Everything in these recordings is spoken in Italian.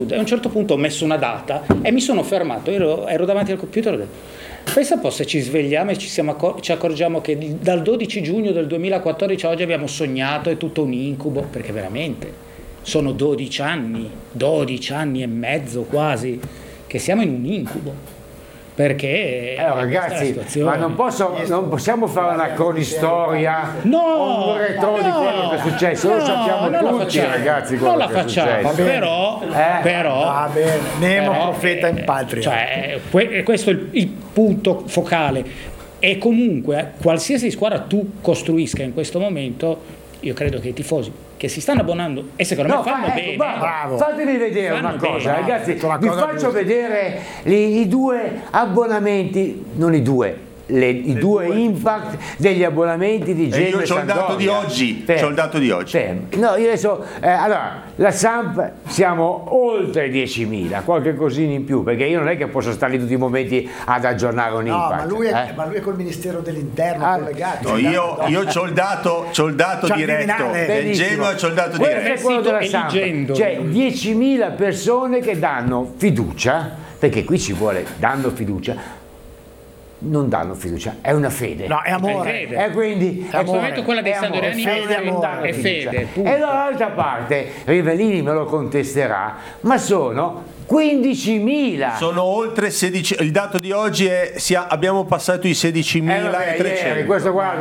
A un certo punto ho messo una data e mi sono fermato, ero davanti al computer e ho detto: pensa un po' se ci svegliamo e ci accorgiamo che dal 12 giugno del 2014 a oggi abbiamo sognato, è tutto un incubo, perché veramente sono 12 anni e mezzo quasi che siamo in un incubo. Perché ragazzi, ma non possiamo fare una cronistoria o un retro di quello che è successo, lo sappiamo tutti, ragazzi, non la facciamo, però va bene, Nemo profeta in patria, cioè questo è il punto focale. E comunque qualsiasi squadra tu costruisca in questo momento, io credo che i tifosi che si stanno abbonando e secondo me fanno bene. Bravo. Fatemi vedere una cosa, ragazzi, vi faccio giusta. vedere i due abbonamenti, non i due. I due impact degli abbonamenti di Genoa e io c'ho il dato di oggi. C'ho il dato di oggi. No, io adesso allora la Samp siamo oltre 10.000, qualche cosina in più, perché io non è che posso stare lì tutti i momenti ad aggiornare un impact. Ma lui è col Ministero dell'Interno collegato. No, io c'ho il dato diretto del Genoa, c'ho il dato diretto. Questo è quello della Samp. Cioè 10.000 persone che danno fiducia, perché qui ci vuole danno fiducia. Non danno fiducia, è una fede. No, è amore. E quindi è amore. Quella dei Sandoriani è fede. E dall'altra parte Rivellini me lo contesterà, ma sono 15.000. Sono oltre 16. Il dato di oggi è abbiamo passato i 16.300. Questo qua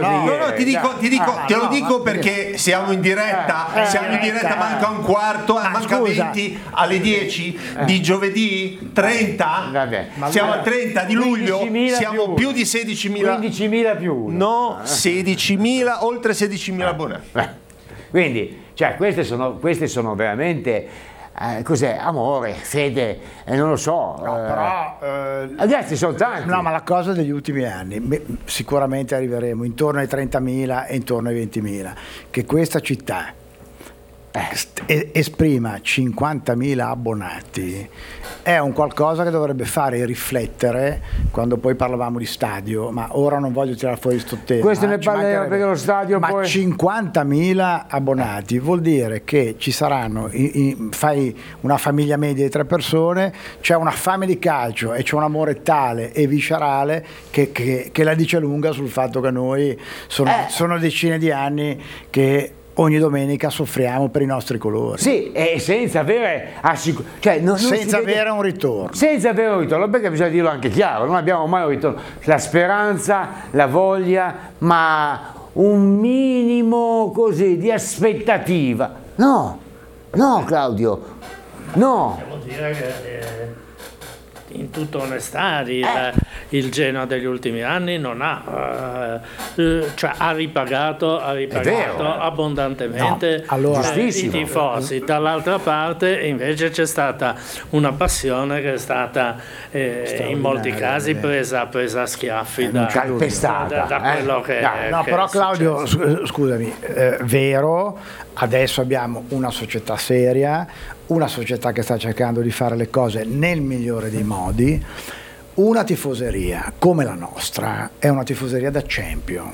te lo dico perché siamo in diretta. Manca un quarto, manca 20 alle 10 di giovedì 30. Siamo al 30 di luglio. Siamo più di 16.000. 15.000 più 1. No, 16.000, oltre 16.000 abbonati. Quindi, cioè, queste sono veramente. Cos'è? Amore, fede, non lo so. Però ragazzi, sono tanti. No, ma la cosa degli ultimi anni, sicuramente arriveremo intorno ai 30.000 e intorno ai 20.000, che questa città esprima 50.000 abbonati è un qualcosa che dovrebbe fare riflettere quando poi parlavamo di stadio, ma ora non voglio tirare fuori questo tema. Questo ne parleremo perché lo stadio ma poi... 50.000 abbonati vuol dire che ci saranno, fai una famiglia media di 3 persone, c'è una fame di calcio e c'è un amore tale e viscerale che la dice lunga sul fatto che noi sono decine di anni che ogni domenica soffriamo per i nostri colori. Sì, e senza avere senza avere un ritorno. Senza avere un ritorno, perché bisogna dirlo anche chiaro, non abbiamo mai un ritorno. La speranza, la voglia, ma un minimo così di aspettativa. No, Claudio, no. Devo dire che in tutta onestà il Genoa degli ultimi anni non ha ripagato abbondantemente i tifosi. Dall'altra parte invece c'è stata una passione che è stata in molti casi presa a schiaffi da quello che no, che però è Claudio, scusami, vero, adesso abbiamo una società seria, una società che sta cercando di fare le cose nel migliore dei modi. Una tifoseria come la nostra è una tifoseria da champion,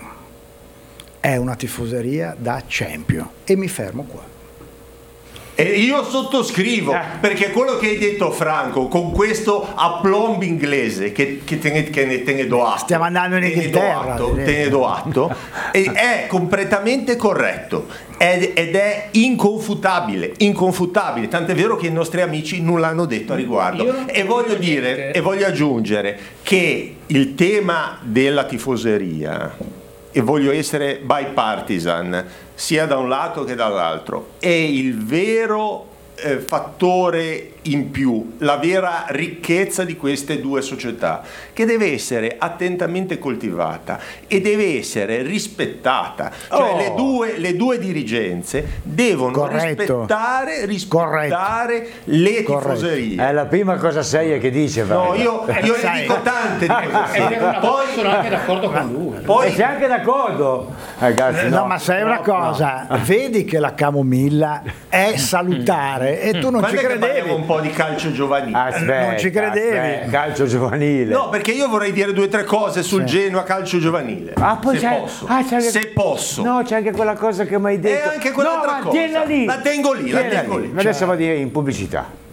e mi fermo qua. E io sottoscrivo, perché quello che hai detto Franco, con questo aplomb inglese che te ne do atto, stiamo andando in Inghilterra, te ne do atto, è completamente corretto ed è inconfutabile, tant'è vero che i nostri amici non l'hanno detto a riguardo. E voglio aggiungere che il tema della tifoseria, e voglio essere bipartisan sia da un lato che dall'altro, è il vero fattore in più, la vera ricchezza di queste due società, che deve essere attentamente coltivata e deve essere rispettata. Cioè le due dirigenze devono rispettare le tifoserie. È la prima cosa seria che dice. No, io ne dico tante di cose serie. Poi sono anche d'accordo con lui. Poi sei anche d'accordo, ragazzi. No, ma sai una cosa, vedi che la camomilla è salutare e tu non ci credevi. Un po' di calcio giovanile. Non ci credevi. Calcio giovanile. No, perché io vorrei dire 2 o 3 cose sul Genoa calcio giovanile. Poi se posso. No, c'è anche quella cosa che mi hai detto. E anche quell'altra cosa. La tengo lì. La tengo lì. Adesso vado in pubblicità.